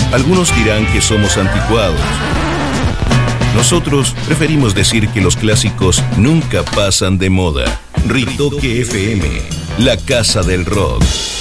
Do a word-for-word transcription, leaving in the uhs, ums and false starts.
Algunos dirán que somos anticuados. Nosotros preferimos decir que los clásicos nunca pasan de moda. Ritoque F M, la casa del rock.